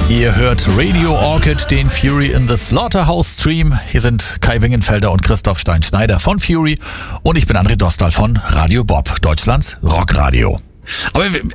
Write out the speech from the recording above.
Ihr hört Radio Orchid, den Fury in the Slaughterhouse Stream. Hier sind Kai Wingenfelder und Christoph Stein-Schneider von Fury und ich bin André Dostal von Radio Bob, Deutschlands Rockradio. Aber